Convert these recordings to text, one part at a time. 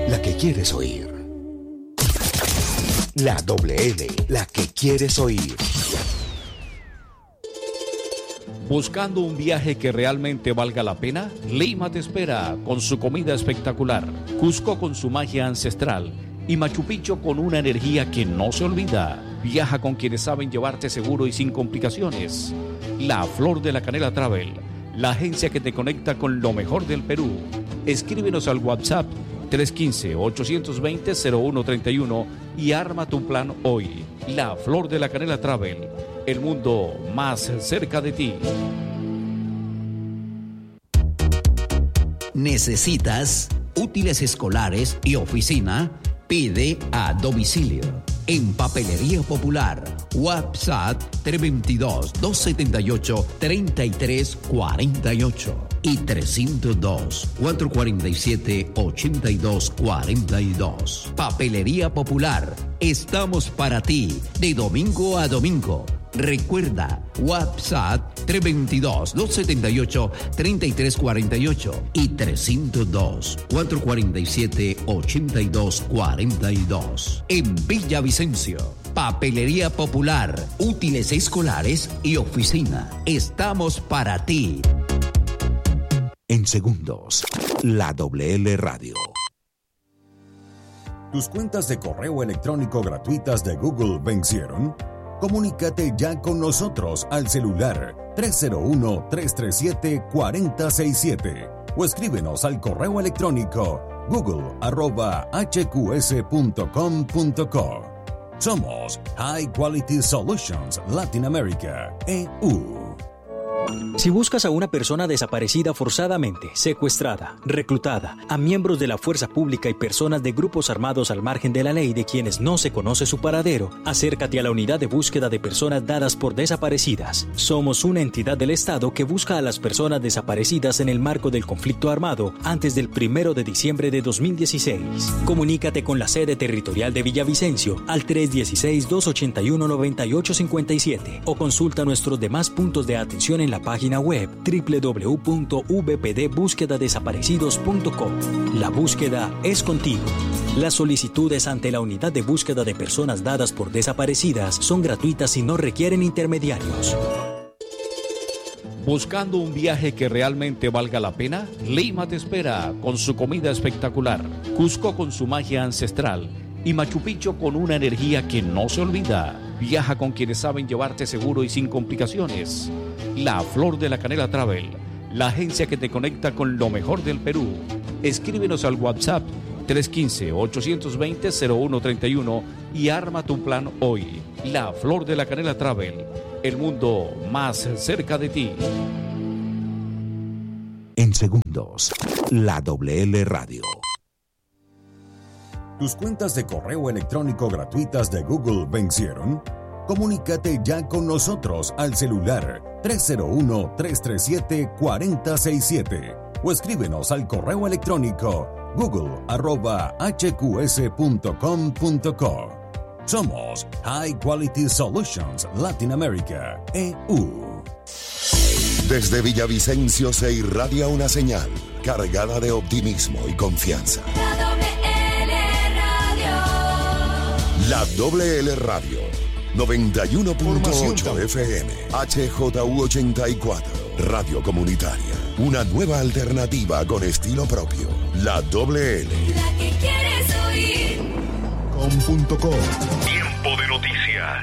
la que quieres oír. La WL, la que quieres oír. ¿Buscando un viaje que realmente valga la pena? Lima te espera con su comida espectacular, Cusco con su magia ancestral y Machu Picchu con una energía que no se olvida. Viaja con quienes saben llevarte seguro y sin complicaciones. La Flor de la Canela Travel, la agencia que te conecta con lo mejor del Perú. Escríbenos al WhatsApp 315-820-0131 y arma tu plan hoy. La Flor de la Canela Travel, el mundo más cerca de ti. ¿Necesitas útiles escolares y oficina? Pide a domicilio. En Papelería Popular, WhatsApp 322-278-3348 y 302-447-8242. Papelería Popular, estamos para ti de domingo a domingo. Recuerda, WhatsApp 322-278-3348 y 302-447-8242. En Villavicencio, Papelería Popular, útiles escolares y oficina. Estamos para ti. En segundos, la WL Radio. ¿Tus cuentas de correo electrónico gratuitas de Google vencieron? Comunícate ya con nosotros al celular 301-337-4067 o escríbenos al correo electrónico google@hqs.com.co. Somos High Quality Solutions Latin America, EU. Si buscas a una persona desaparecida forzadamente, secuestrada, reclutada, a miembros de la fuerza pública y personas de grupos armados al margen de la ley de quienes no se conoce su paradero, acércate a la unidad de búsqueda de personas dadas por desaparecidas. Somos una entidad del Estado que busca a las personas desaparecidas en el marco del conflicto armado antes del 1 de diciembre de 2016. Comunícate con la sede territorial de Villavicencio al 316-281-9857 o consulta nuestros demás puntos de atención en la página web www.vpdbúsquedadesaparecidos.com. La búsqueda es contigo. Las solicitudes ante la unidad de búsqueda de personas dadas por desaparecidas son gratuitas y no requieren intermediarios. ¿Buscando un viaje que realmente valga la pena? Lima te espera con su comida espectacular, Cusco con su magia ancestral y Machu Picchu con una energía que no se olvida. Viaja con quienes saben llevarte seguro y sin complicaciones. La Flor de la Canela Travel, la agencia que te conecta con lo mejor del Perú. Escríbenos al WhatsApp 315-820-0131 y arma tu plan hoy. La Flor de la Canela Travel, el mundo más cerca de ti. En segundos, la WL Radio. ¿Tus cuentas de correo electrónico gratuitas de Google vencieron? Comunícate ya con nosotros al celular 301-337-4067 o escríbenos al correo electrónico google@hqs.com.co. Somos High Quality Solutions Latin America, EU. Desde Villavicencio se irradia una señal cargada de optimismo y confianza. La WL Radio, 91.8 FM, HJU 84, Radio Comunitaria. Una nueva alternativa con estilo propio. La WL. La que quieres oír. Com.co. Tiempo de noticias.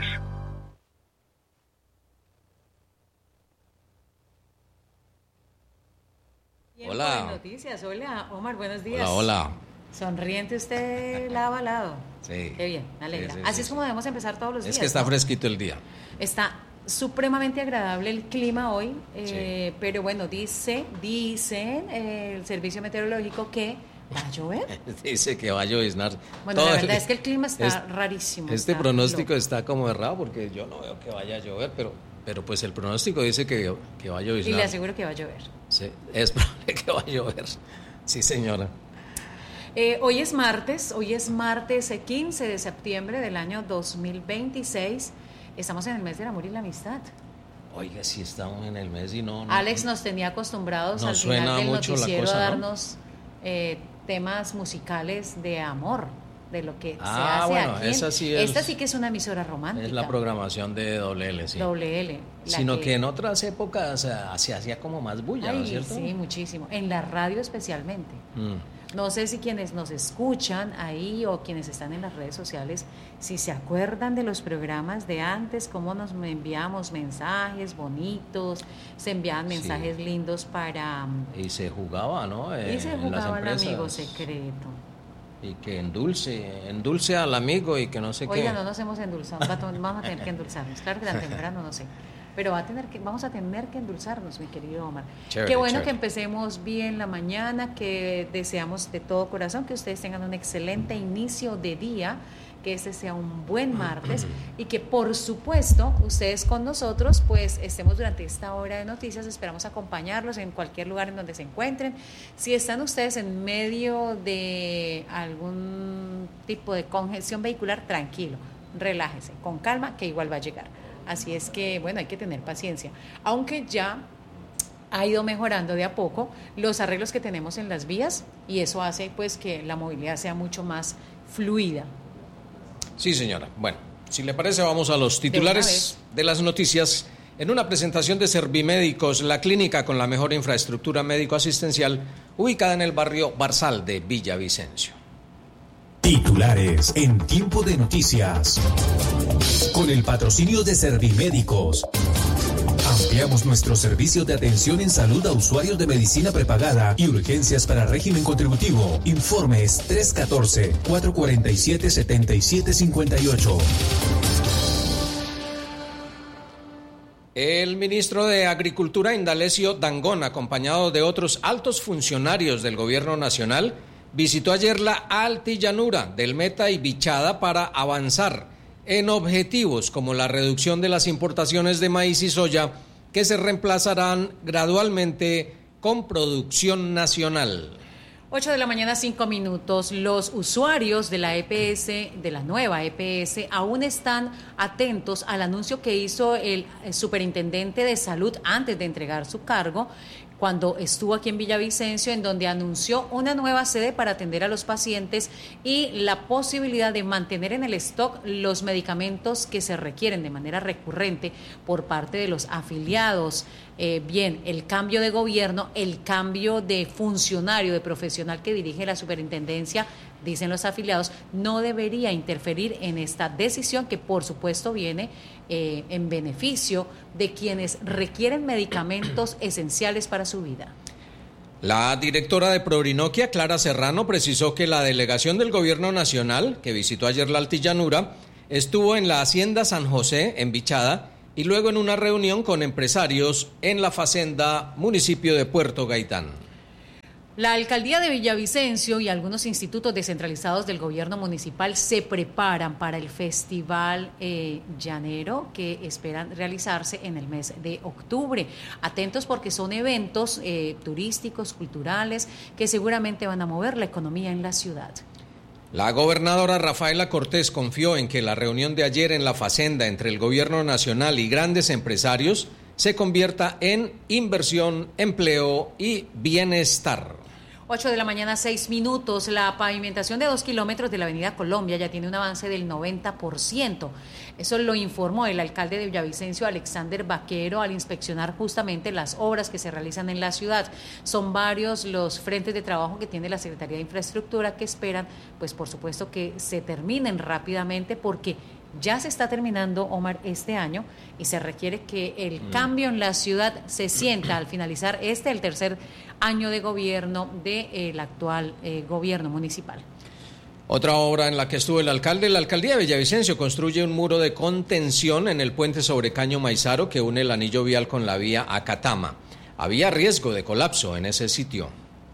Hola. Tiempo de noticias. Hola, Omar, buenos días. Hola. Sonriente usted lado a lado. Sí. Qué bien, me alegra. Sí, Así es como debemos empezar todos los días. Es que está ¿no? fresquito el día. Está supremamente agradable el clima hoy, Sí. pero bueno, dicen el servicio meteorológico que va a llover. Dice que va a lloviznar. Bueno, la verdad es que el clima está rarísimo. Este está pronóstico loco. está como errado porque yo no veo que vaya a llover, pero pues el pronóstico dice que va a lloviznar. Y le aseguro que va a llover. Sí, es probable que va a llover. Sí, señora. Hoy es martes 15 de septiembre del año 2026. Estamos en el mes del amor y la amistad. Oiga, si estamos en el mes y no. Alex nos tenía acostumbrados no al suena final del mucho la noticiero cosa, a ¿no? darnos temas musicales de amor, de lo que se hace bueno, aquí. Esta sí que es una emisora romántica. Es la programación de WL, sí. WL. Sino que en otras épocas se hacía como más bulla, ¿no es cierto? Sí, muchísimo. En la radio especialmente. No sé si quienes nos escuchan ahí o quienes están en las redes sociales, si se acuerdan de los programas de antes, cómo nos enviamos mensajes bonitos, se enviaban mensajes lindos para... Y se jugaba, ¿no? Y se jugaba el amigo secreto. Y que endulce al amigo y que no sé qué. Oiga, no nos hemos endulzado, vamos a tener que endulzarnos. Claro que tan temprano, no sé. Pero vamos a tener que endulzarnos, mi querido Omar. Chévere, qué bueno chévere. que empecemos bien la mañana, que deseamos de todo corazón que ustedes tengan un excelente inicio de día, que este sea un buen martes y que por supuesto ustedes con nosotros pues estemos durante esta hora de noticias. Esperamos acompañarlos en cualquier lugar en donde se encuentren. Si están ustedes en medio de algún tipo de congestión vehicular, tranquilo, relájese, con calma, que igual va a llegar. Así es que, bueno, hay que tener paciencia. Aunque ya ha ido mejorando de a poco los arreglos que tenemos en las vías y eso hace pues que la movilidad sea mucho más fluida. Sí, señora. Bueno, si le parece, vamos a los titulares de las noticias. En una presentación de Servimédicos, la clínica con la mejor infraestructura médico-asistencial ubicada en el barrio Barzal de Villavicencio. Titulares en Tiempo de Noticias. Con el patrocinio de Servimédicos. Ampliamos nuestros servicios de atención en salud a usuarios de medicina prepagada y urgencias para régimen contributivo. Informes 314-447-7758. El ministro de Agricultura, Indalecio Dangond, acompañado de otros altos funcionarios del gobierno nacional, visitó ayer la altillanura del Meta y Bichada para avanzar en objetivos como la reducción de las importaciones de maíz y soya, que se reemplazarán gradualmente con producción nacional. 8 de la mañana, 5 minutos. Los usuarios de la EPS, de la nueva EPS, aún están atentos al anuncio que hizo el superintendente de salud antes de entregar su cargo, cuando estuvo aquí en Villavicencio, en donde anunció una nueva sede para atender a los pacientes y la posibilidad de mantener en el stock los medicamentos que se requieren de manera recurrente por parte de los afiliados. Bien, el cambio de gobierno, el cambio de funcionario, de profesional que dirige la superintendencia, dicen los afiliados, no debería interferir en esta decisión que por supuesto viene en beneficio de quienes requieren medicamentos esenciales para su vida. La directora de Proorinoquia, Clara Serrano, precisó que la delegación del Gobierno Nacional, que visitó ayer la altillanura, estuvo en la Hacienda San José, en Bichada, y luego en una reunión con empresarios en la Facenda, municipio de Puerto Gaitán. La alcaldía de Villavicencio y algunos institutos descentralizados del gobierno municipal se preparan para el festival llanero que esperan realizarse en el mes de octubre. Atentos porque son eventos turísticos, culturales, que seguramente van a mover la economía en la ciudad. La gobernadora Rafaela Cortés confió en que la reunión de ayer en la Facenda entre el gobierno nacional y grandes empresarios se convierta en inversión, empleo y bienestar. 8 de la mañana, 6 minutos. La pavimentación de 2 kilómetros de la avenida Colombia ya tiene un avance del 90%. Eso lo informó el alcalde de Villavicencio, Alexander Vaquero, al inspeccionar justamente las obras que se realizan en la ciudad. Son varios los frentes de trabajo que tiene la Secretaría de Infraestructura que esperan, pues por supuesto, que se terminen rápidamente porque ya se está terminando, Omar, este año y se requiere que el cambio en la ciudad se sienta al finalizar el tercer año de gobierno del actual gobierno municipal. Otra obra en la que estuvo el alcalde, la alcaldía de Villavicencio construye un muro de contención en el puente sobre Caño Maizaro que une el anillo vial con la vía Acatama. Había riesgo de colapso en ese sitio.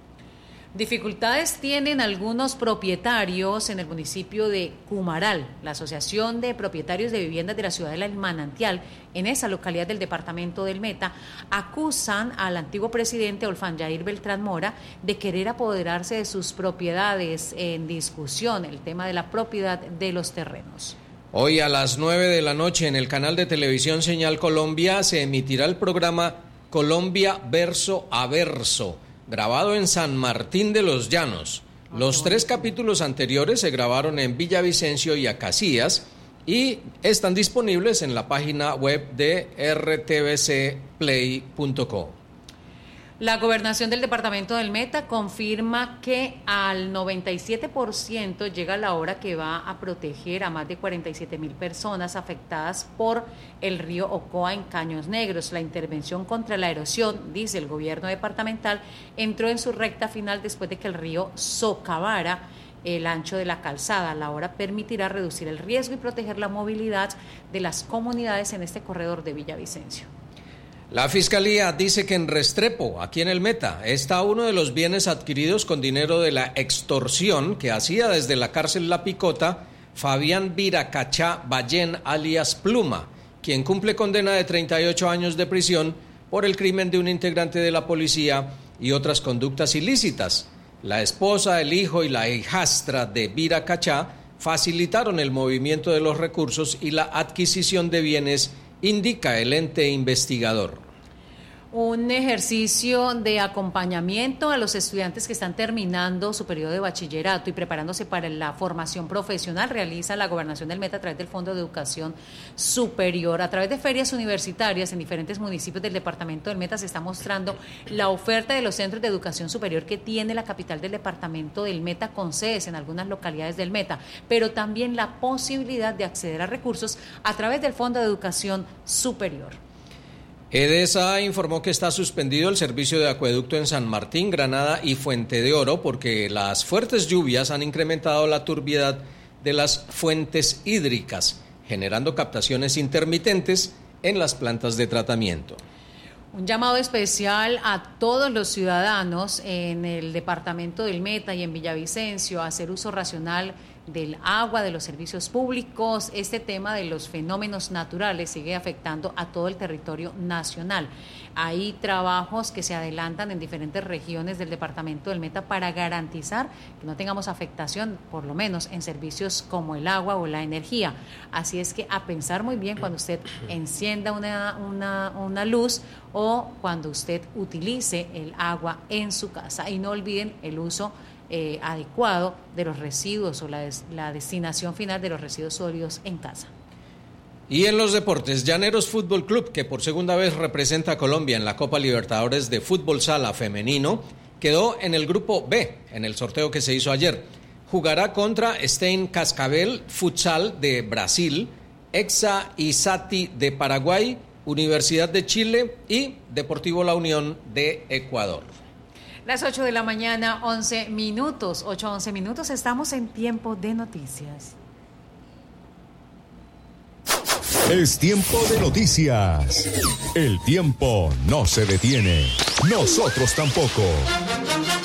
Dificultades tienen algunos propietarios en el municipio de Cumaral. La Asociación de Propietarios de Viviendas de la Ciudad del Manantial, en esa localidad del departamento del Meta, acusan al antiguo presidente Olfan Yair Beltrán Mora de querer apoderarse de sus propiedades. En discusión el tema de la propiedad de los terrenos. Hoy a las 9 de la noche en el canal de televisión Señal Colombia se emitirá el programa Colombia Verso a Verso, grabado en San Martín de los Llanos. Los 3 capítulos anteriores se grabaron en Villavicencio y Acacías y están disponibles en la página web de rtvcplay.co. La gobernación del departamento del Meta confirma que al 97% llega la hora que va a proteger a más de 47.000 personas afectadas por el río Ocoa en Caños Negros. La intervención contra la erosión, dice el gobierno departamental, entró en su recta final después de que el río socavara el ancho de la calzada. La hora permitirá reducir el riesgo y proteger la movilidad de las comunidades en este corredor de Villavicencio. La Fiscalía dice que en Restrepo, aquí en el Meta, está uno de los bienes adquiridos con dinero de la extorsión que hacía desde la cárcel La Picota Fabián Viracachá Ballén alias Pluma, quien cumple condena de 38 años de prisión por el crimen de un integrante de la policía y otras conductas ilícitas. La esposa, el hijo y la hijastra de Viracachá facilitaron el movimiento de los recursos y la adquisición de bienes, indica el ente investigador. Un ejercicio de acompañamiento a los estudiantes que están terminando su periodo de bachillerato y preparándose para la formación profesional realiza la Gobernación del Meta a través del Fondo de Educación Superior. A través de ferias universitarias en diferentes municipios del departamento del Meta se está mostrando la oferta de los centros de educación superior que tiene la capital del departamento del Meta, con sedes en algunas localidades del Meta, pero también la posibilidad de acceder a recursos a través del Fondo de Educación Superior. EDESA informó que está suspendido el servicio de acueducto en San Martín, Granada y Fuente de Oro porque las fuertes lluvias han incrementado la turbiedad de las fuentes hídricas, generando captaciones intermitentes en las plantas de tratamiento. Un llamado especial a todos los ciudadanos en el departamento del Meta y en Villavicencio a hacer uso racional del agua, de los servicios públicos. Este tema de los fenómenos naturales sigue afectando a todo el territorio nacional. Hay trabajos que se adelantan en diferentes regiones del departamento del Meta para garantizar que no tengamos afectación, por lo menos en servicios como el agua o la energía. Así es que a pensar muy bien cuando usted encienda una luz o cuando usted utilice el agua en su casa. Y no olviden el uso adecuado de los residuos o la destinación final de los residuos sólidos en casa. Y en los deportes, Llaneros Fútbol Club, que por segunda vez representa a Colombia en la Copa Libertadores de Fútbol Sala Femenino, quedó en el grupo B en el sorteo que se hizo ayer. Jugará contra Stein Cascavel Futsal de Brasil, Exa Izati de Paraguay, Universidad de Chile y Deportivo La Unión de Ecuador. Las 8 de la mañana, 11 minutos, 8-11 minutos, estamos en Tiempo de Noticias. Es tiempo de noticias. El tiempo no se detiene. Nosotros tampoco.